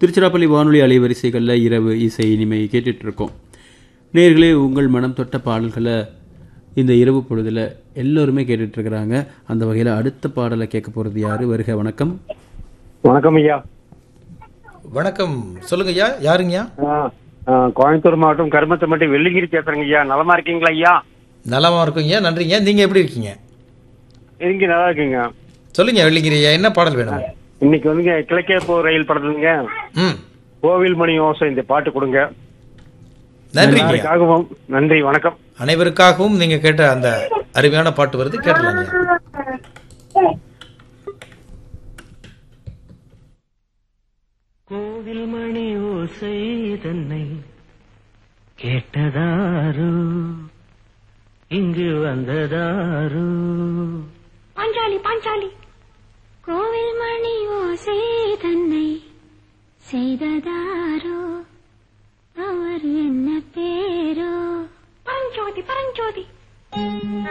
திருச்சிராப்பள்ளி வானொலி அலைவரிசைகளில் இரவு இசை இனிமை கேட்டுட்டு இருக்கோம். நேயர்களே, உங்கள் மனம் தொட்ட பாடல்களை இந்த இரவு பொழுதில் எல்லோருமே கேட்டுட்டு இருக்கிறாங்க. அந்த வகையில் அடுத்த பாடலை கேட்க போகிறது யாரு? வருக. வணக்கம். வணக்கம் ஐயா. வணக்கம், சொல்லுங்க ஐயா. யாருங்கய்யா? கோயம்புத்தூர் மாவட்டம் கருமத்தம்பட்டி வெள்ளிங்கிரி பேசுறேங்க ஐயா. நலமா இருக்கீங்களா ஐயா? நலமா இருக்குங்க, நன்றிங்க. நீங்க எப்படி இருக்கீங்க? இங்க நல்லா இருக்குங்க. சொல்லுங்க வெள்ளிங்கிரி ஐயா, என்ன பாடல் வேணும்? இன்னைக்கு வந்துங்க கிழக்கே போ ரயில் படத்துலங்க கோவில் மணி ஓசை இந்த பாட்டு கொடுங்க. நன்றிங்க. எல்லாருக்காகவும் நன்றி, வணக்கம். அனைவருக்காகவும் நீங்க கேட்ட அந்த அருமையான பாட்டு வருது, கேட்டலாங்க. கோவில் மணி ஓசை தன்னை கேட்டதாரு, இங்கு வந்ததாரு. பாஞ்சாலி பாஞ்சாலி. கோவில் மணி ஓசை தன்னை செய்ததாரோ, அவர் என்ன பேரோ? பரஞ்சோதி பரஞ்சோதி.